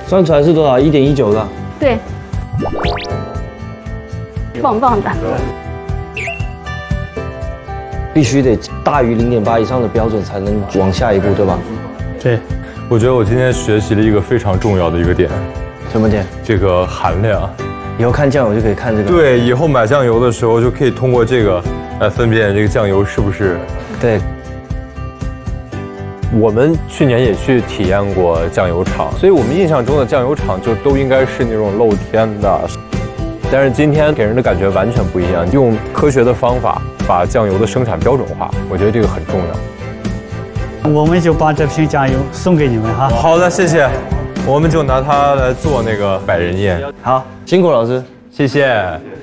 算出来是多少？1.19的。 对，棒棒的。 必须得大于0.8以上的标准才能往下一步，对吧？ 对， 我觉得我今天学习了一个非常重要的一个点， 什么点？ 这个含量。 以后看酱油就可以看这个。 对，以后买酱油的时候就可以通过这个来分辨这个酱油是不是。 对。 我们去年也去体验过酱油厂，所以我们印象中的酱油厂就都应该是那种露天的。但是今天给人的感觉完全不一样，用科学的方法把酱油的生产标准化，我觉得这个很重要。 我们就把这瓶酱油送给你们哈。 好的，谢谢。我们就拿它来做那个百人宴。 好，辛苦老师， 谢谢。